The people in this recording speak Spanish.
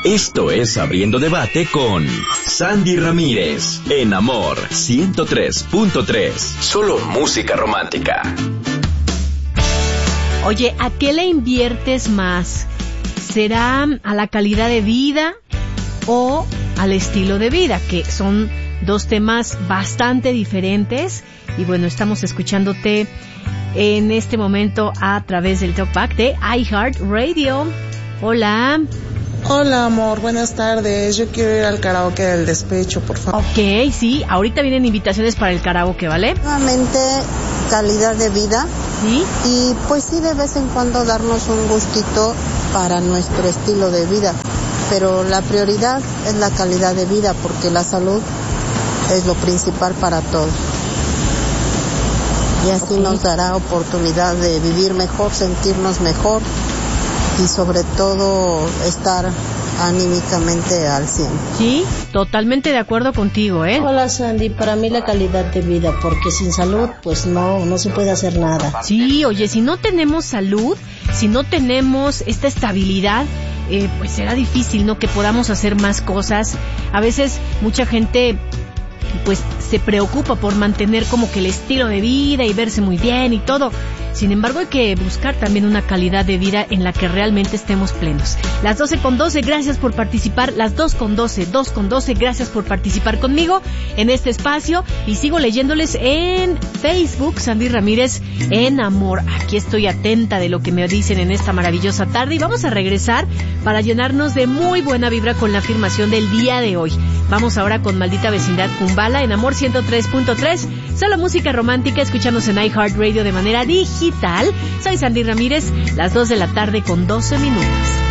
Esto es Abriendo Debate con Sandy Ramírez, en Amor 103.3. Solo música romántica. Oye, ¿a qué le inviertes más? ¿Será a la calidad de vida o al estilo de vida? Que son dos temas bastante diferentes. Y bueno, estamos escuchándote en este momento a través del Talkback de iHeartRadio. Hola. Hola, amor, buenas tardes. Yo quiero ir al karaoke del despecho, por favor. Ok, sí, ahorita vienen invitaciones para el karaoke, ¿vale? Nuevamente, calidad de vida. ¿Sí? Y pues sí, de vez en cuando darnos un gustito para nuestro estilo de vida. Pero la prioridad es la calidad de vida, porque la salud es lo principal para todos. Y así nos dará oportunidad de vivir mejor, sentirnos mejor y sobre todo estar anímicamente al 100. Sí, totalmente de acuerdo contigo, ¿eh? Hola, Sandy, para mí la calidad de vida, porque sin salud pues no se puede hacer nada. Sí, oye, si no tenemos salud, si no tenemos esta estabilidad, pues será difícil, ¿no? Que podamos hacer más cosas. A veces mucha gente pues se preocupa por mantener como que el estilo de vida y verse muy bien y todo. Sin embargo, hay que buscar también una calidad de vida en la que realmente estemos plenos. Las 12:12, gracias por participar. Las 2:12, gracias por participar conmigo en este espacio. Y sigo leyéndoles en Facebook, Sandy Ramírez en Amor. Aquí estoy atenta de lo que me dicen en esta maravillosa tarde. Y vamos a regresar para llenarnos de muy buena vibra con la afirmación del día de hoy. Vamos ahora con Maldita Vecindad Kumbala en Amor 103.3. Solo música romántica, escuchamos en iHeartRadio de manera digital. Soy Sandy Ramírez, las 2 de la tarde con 12 minutos.